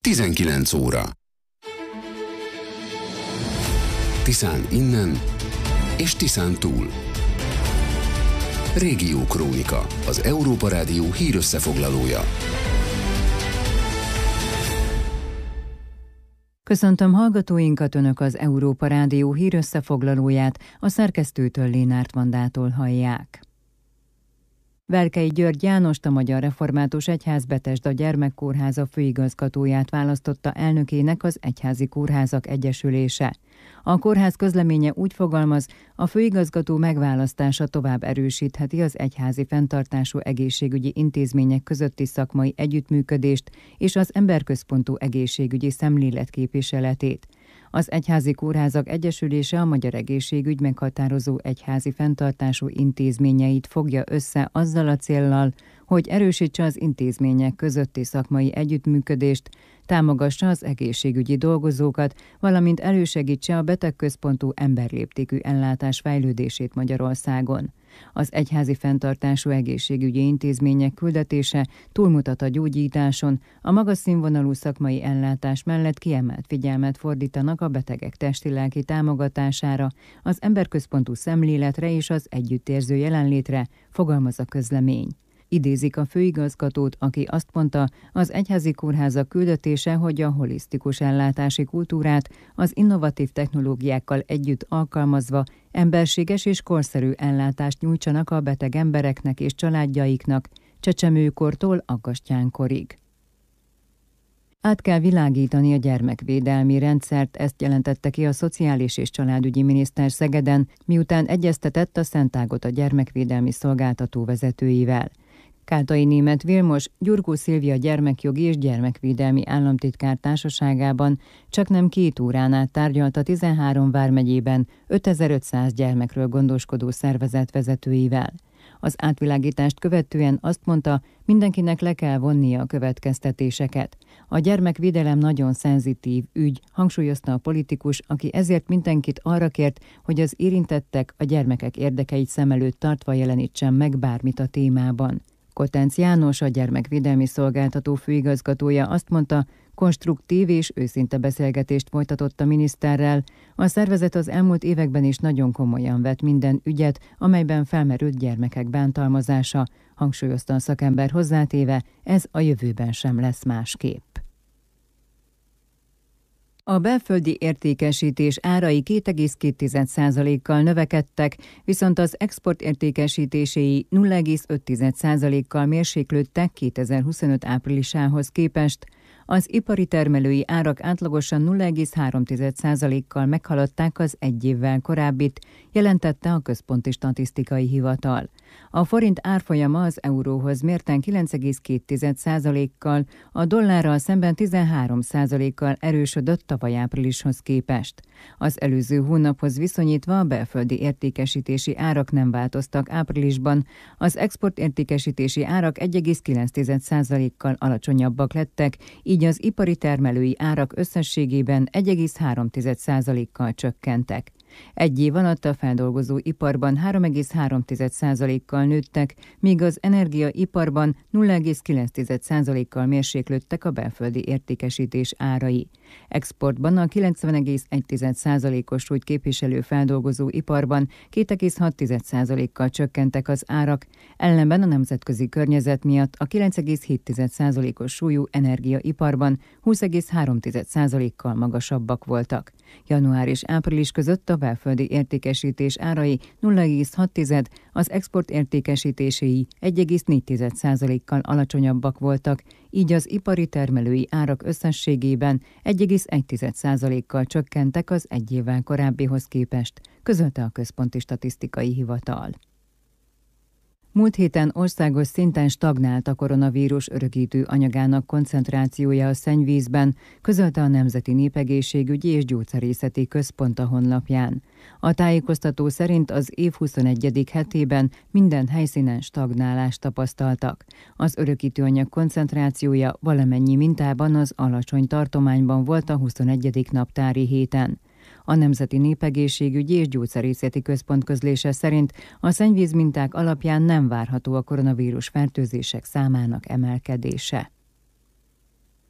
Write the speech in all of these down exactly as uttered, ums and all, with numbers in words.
tizenkilenc óra. Tiszán innen és Tiszán túl. Régiókrónika, az Európa Rádió hírösszefoglalója. Köszöntöm hallgatóinkat, Önök az Európa Rádió hírösszefoglalóját, a szerkesztőtől Lénárt Vandától hallják. Velkei György Jánost, a Magyar Református Egyház Betesda Gyermekkórháza főigazgatóját választotta elnökének az Egyházi Kórházak Egyesülése. A kórház közleménye úgy fogalmaz, a főigazgató megválasztása tovább erősítheti az egyházi fenntartású egészségügyi intézmények közötti szakmai együttműködést és az emberközpontú egészségügyi szemlélet képviseletét. Az Egyházi Kórházak Egyesülése a magyar egészségügy meghatározó egyházi fenntartású intézményeit fogja össze azzal a céllal, hogy erősítse az intézmények közötti szakmai együttműködést, támogassa az egészségügyi dolgozókat, valamint elősegítse a betegközpontú emberléptékű ellátás fejlődését Magyarországon. Az egyházi fenntartású egészségügyi intézmények küldetése túlmutat a gyógyításon, a magas színvonalú szakmai ellátás mellett kiemelt figyelmet fordítanak a betegek testi-lelki támogatására, az emberközpontú szemléletre és az együttérző jelenlétre, fogalmaz a közlemény. Idézik a főigazgatót, aki azt mondta, az egyházi kórházak küldetése, hogy a holisztikus ellátási kultúrát az innovatív technológiákkal együtt alkalmazva emberséges és korszerű ellátást nyújtsanak a beteg embereknek és családjaiknak, csecsemőkortól aggastyánkorig. Át kell világítani a gyermekvédelmi rendszert, ezt jelentette ki a Szociális és Családügyi Miniszter Szegeden, miután egyeztetett a Szentágota gyermekvédelmi szolgáltató vezetőivel. Káltai Németh Vilmos, Gyurkó Szilvia gyermekjogi és gyermekvédelmi államtitkár társaságában csaknem két órán át tárgyalt a tizenhárom vármegyében ötezer-ötszáz gyermekről gondoskodó szervezet vezetőivel. Az átvilágítást követően azt mondta, mindenkinek le kell vonnia a következtetéseket. A gyermekvédelem nagyon szenzitív ügy, hangsúlyozta a politikus, aki ezért mindenkit arra kért, hogy az érintettek a gyermekek érdekeit szem előtt tartva jelenítsen meg bármit a témában. Kotenc János, a gyermekvédelmi szolgáltató főigazgatója azt mondta, konstruktív és őszinte beszélgetést folytatott a miniszterrel. A szervezet az elmúlt években is nagyon komolyan vett minden ügyet, amelyben felmerült gyermekek bántalmazása, hangsúlyozta a szakember hozzátéve, ez a jövőben sem lesz másképp. A belföldi értékesítés árai két egész két százalékkal növekedtek, viszont az export értékesítéséi nulla egész öt százalékkal mérséklődtek kétezer-huszonöt áprilisához képest. Az ipari termelői árak átlagosan nulla egész három százalékkal meghaladták az egy évvel korábbit, jelentette a Központi Statisztikai Hivatal. A forint árfolyama az euróhoz mérten kilenc egész két százalékkal, a dollárral szemben tizenhárom százalékkal erősödött tavaly áprilishoz képest. Az előző hónaphoz viszonyítva a belföldi értékesítési árak nem változtak áprilisban, az export értékesítési árak egy egész kilenc százalékkal alacsonyabbak lettek, így az ipari termelői árak összességében egy egész három százalékkal csökkentek. Egy év alatt a feldolgozó iparban három egész három százalékkal nőttek, míg az energiaiparban nulla egész kilenc százalékkal mérséklődtek a belföldi értékesítés árai. Exportban a kilencven egész egy százalékos súlyt képviselő feldolgozó iparban két egész hat százalékkal csökkentek az árak, ellenben a nemzetközi környezet miatt a kilenc egész hét százalékos súlyú energiaiparban húsz egész három százalékkal magasabbak voltak. Január és április között a belföldi értékesítés árai nulla egész hat, az export értékesítéséi egy egész négy százalékkal alacsonyabbak voltak, így az ipari termelői árak összességében egy egész egy százalékkal csökkentek az egy évvel korábbihoz képest, közölte a Központi Statisztikai Hivatal. Múlt héten országos szinten stagnált a koronavírus örökítő anyagának koncentrációja a szennyvízben, közölte a Nemzeti Népegészségügyi és Gyógyszerészeti Központ a honlapján. A tájékoztató szerint az év huszonegyedik hetében minden helyszínen stagnálást tapasztaltak. Az örökítőanyag koncentrációja valamennyi mintában az alacsony tartományban volt a huszonegyedik naptári héten. A Nemzeti Népegészségügyi és Gyógyszerészeti Központ közlése szerint a szennyvíz minták alapján nem várható a koronavírus fertőzések számának emelkedése.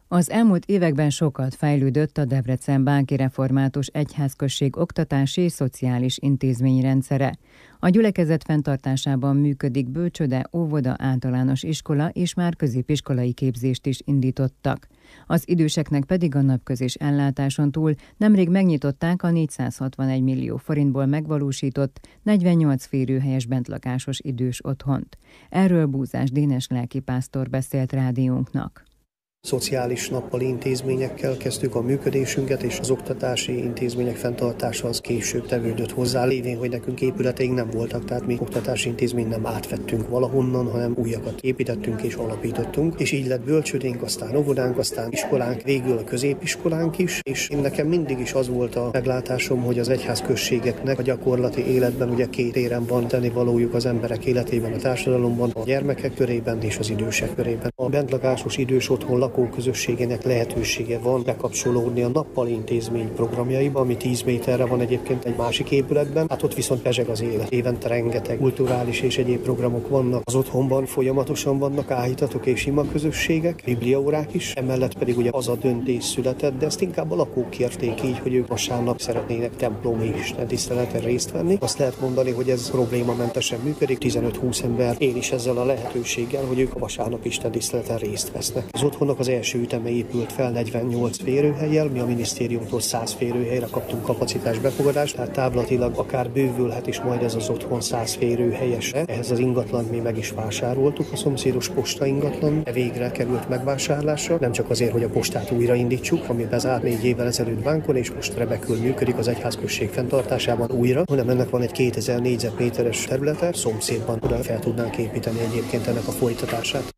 Az elmúlt években sokat fejlődött a Debrecen Bánki Református Egyházközség oktatási és szociális intézményrendszere. A gyülekezet fenntartásában működik bölcsöde, óvoda, általános iskola és már középiskolai képzést is indítottak. Az időseknek pedig a napközis ellátáson túl nemrég megnyitották a négyszázhatvanegy millió forintból megvalósított negyvennyolc férőhelyes bentlakásos idős otthont. Erről Búzás Dénes lelkipásztor beszélt rádiónknak. Szociális nappali intézményekkel kezdtük a működésünket, és az oktatási intézmények fenntartása az később tevődött hozzá, lévén, hogy nekünk épületeink nem voltak, tehát mi oktatási intézményt nem átvettünk valahonnan, hanem újakat építettünk és alapítottunk, és így lett bölcsődénk, aztán óvodánk, aztán iskolánk, végül a középiskolánk is, és én nekem mindig is az volt a meglátásom, hogy az egyházközségeknek a gyakorlati életben ugye két téren van tennivalójuk az emberek életében, a társadalomban, a gyermekek körében és az idősek körében. A bentlakásos idős otthon lakóközösségének lehetősége van bekapcsolódni a nappali intézmény programjaiba, ami tíz méterre van egyébként egy másik épületben, hát ott viszont pezseg az élet. Évente rengeteg kulturális és egyéb programok vannak. Az otthonban folyamatosan vannak áhítatok és ima közösségek, bibliaórák is, emellett pedig ugye az a döntés született, de ezt inkább a lakók kérték így, hogy ők vasárnap szeretnének templomi istentiszteleten részt venni. Azt lehet mondani, hogy ez problémamentesen működik, tizenöt-húsz ember él is ezzel a lehetőséggel, hogy ők a vasárnap istentiszteleten részt vesznek. Az otthonnak az első üteme épült fel negyvennyolc férőhellyel, mi a minisztériumtól száz férőhelyre kaptunk kapacitás befogadást, tehát távlatilag akár bővülhet is majd ez az otthon száz férőhelyesre. Ehhez az ingatlant mi meg is vásároltuk, a szomszédos posta ingatlan végre került megvásárlásra, nem csak azért, hogy a postát újraindítsuk, ami bezárt négy évvel ezelőtt bánkon, és most remekül működik az egyházközség fenntartásában újra, hanem ennek van egy kétezer négyzetméteres területe, szomszédban oda fel tudnánk építeni egyébként ennek a folytatását.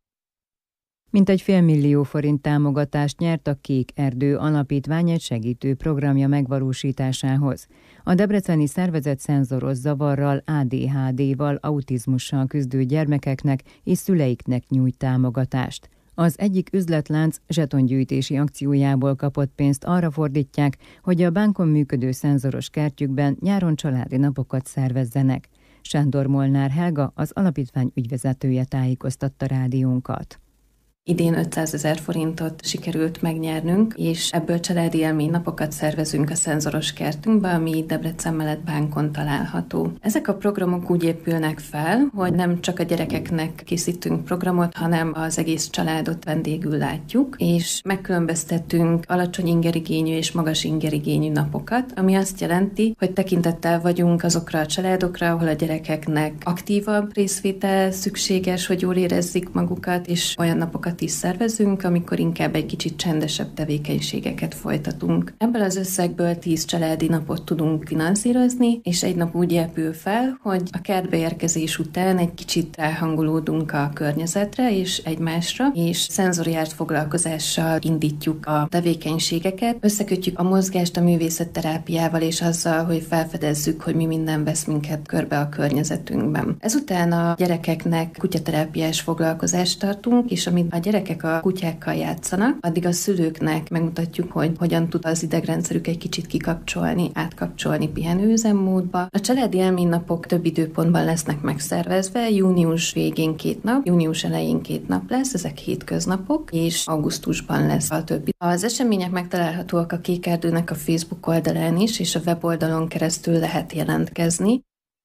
Mintegy félmillió forint támogatást nyert a Kék Erdő Alapítvány egy segítő programja megvalósításához. A debreceni szervezet szenzoros zavarral, á dé há dé-val, autizmussal küzdő gyermekeknek és szüleiknek nyújt támogatást. Az egyik üzletlánc zsetongyűjtési akciójából kapott pénzt arra fordítják, hogy a bánkon működő szenzoros kertjükben nyáron családi napokat szervezzenek. Sándor Molnár Helga, az alapítvány ügyvezetője tájékoztatta rádiónkat. Idén ötszázezer forintot sikerült megnyernünk, és ebből családi élménynapokat szervezünk a szenzoros kertünkbe, ami Debrecen mellett bánkon található. Ezek a programok úgy épülnek fel, hogy nem csak a gyerekeknek készítünk programot, hanem az egész családot vendégül látjuk, és megkülönböztetünk alacsony ingerigényű és magas ingerigényű napokat, ami azt jelenti, hogy tekintettel vagyunk azokra a családokra, ahol a gyerekeknek aktívabb részvétel szükséges, hogy jól érezzék magukat, és olyan napokat is szervezünk, amikor inkább egy kicsit csendesebb tevékenységeket folytatunk. Ebből az összegből tíz családi napot tudunk finanszírozni, és egy nap úgy épül fel, hogy a kertbe érkezés után egy kicsit ráhangolódunk a környezetre és egymásra, és szenzoriált foglalkozással indítjuk a tevékenységeket. Összekötjük a mozgást a művészetterápiával és azzal, hogy felfedezzük, hogy mi minden vesz minket körbe a környezetünkben. Ezután a gyerekeknek kutyaterápiás foglalkozást tartunk, és amit a gyerekek a kutyákkal játszanak, addig a szülőknek megmutatjuk, hogy hogyan tud az idegrendszerük egy kicsit kikapcsolni, átkapcsolni pihenőüzemmódba. A családi élménynapok több időpontban lesznek megszervezve, június végén két nap, június elején két nap lesz, ezek hétköznapok, és augusztusban lesz a többi. Az események megtalálhatóak a Kék Erdőnek a Facebook oldalán is, és a weboldalon keresztül lehet jelentkezni.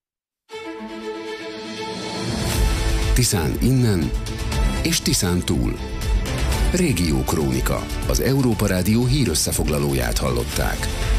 Tiszán innen és Tiszán túl. Régió Krónika. Az Európa Rádió hírösszefoglalóját hallották.